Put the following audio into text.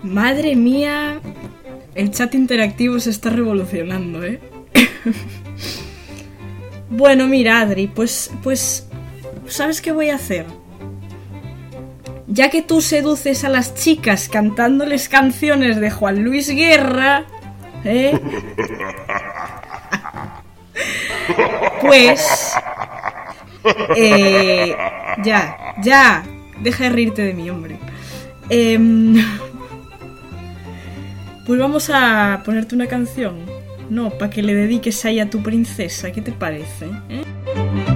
Madre mía, el chat interactivo se está revolucionando, ¿eh? Bueno, mira, Adri, pues, ¿sabes qué voy a hacer? Ya que tú seduces a las chicas cantándoles canciones de Juan Luis Guerra, ¿eh? Pues... ya, deja de reírte de mí, hombre. Pues vamos a ponerte una canción, ¿no? Para que le dediques ahí a tu princesa, ¿qué te parece? ¿Eh?